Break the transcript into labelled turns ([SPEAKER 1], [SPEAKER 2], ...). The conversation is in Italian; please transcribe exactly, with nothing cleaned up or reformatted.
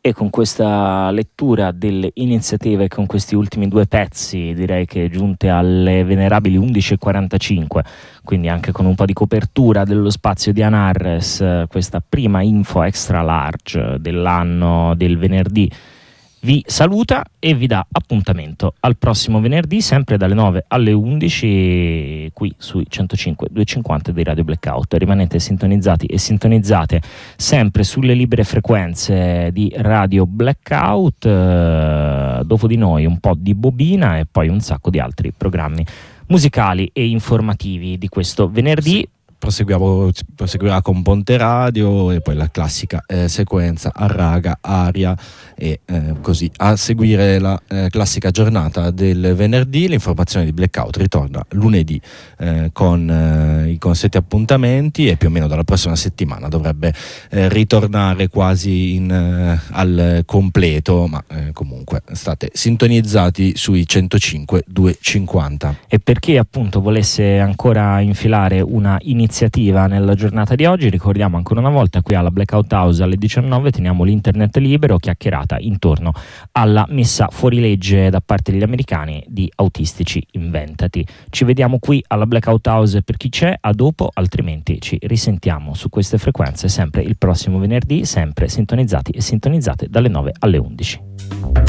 [SPEAKER 1] E con questa lettura delle iniziative, con questi ultimi due pezzi, direi che giunte alle venerabili undici e quarantacinque, quindi anche con un po' di copertura dello spazio di Anarres, questa prima info extra large dell'anno del venerdì vi saluta e vi dà appuntamento al prossimo venerdì, sempre dalle nove alle undici, qui sui centocinque duecentocinquanta di Radio Blackout. Rimanete sintonizzati e sintonizzate sempre sulle libere frequenze di Radio Blackout. Eh, dopo di noi un po' di bobina e poi un sacco di altri programmi musicali e informativi di questo venerdì.
[SPEAKER 2] Proseguiamo, proseguirà con Ponte Radio e poi la classica eh, sequenza a raga, aria e eh, così. A seguire la eh, classica giornata del venerdì, l'informazione di Blackout ritorna lunedì eh, con eh, i consueti appuntamenti e più o meno dalla prossima settimana dovrebbe eh, ritornare quasi in, eh, al completo, ma eh, comunque state sintonizzati sui centocinque duecentocinquanta.
[SPEAKER 1] E per chi appunto volesse ancora infilare una iniziativa nella giornata di oggi, ricordiamo ancora una volta qui alla Blackout House alle diciannove teniamo l'internet libero, chiacchierata intorno alla messa fuori legge da parte degli americani di Autistici Inventati. Ci vediamo qui alla Blackout House per chi c'è, a dopo, altrimenti ci risentiamo su queste frequenze sempre il prossimo venerdì, sempre sintonizzati e sintonizzate dalle nove alle undici.